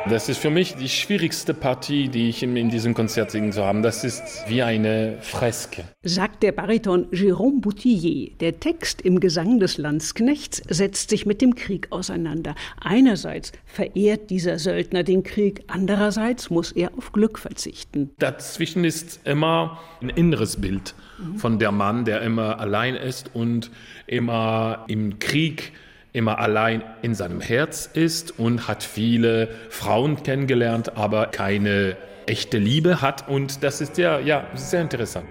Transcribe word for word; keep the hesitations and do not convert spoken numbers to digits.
Das ist für mich die schwierigste Partie, die ich in, in diesem Konzert singen zu haben. Das ist wie eine Freske. Sagt der Bariton Jérôme Boutillier. Der Text im Gesang des Landsknechts setzt sich mit dem Krieg auseinander. Einerseits verehrt dieser Söldner den Krieg, andererseits muss er auf Glück verzichten. Dazwischen ist immer ein inneres Bild von der Mann, der immer allein ist und immer im Krieg immer allein in seinem Herz ist und hat viele Frauen kennengelernt, aber keine echte Liebe hat. Und das ist ja, ja sehr interessant.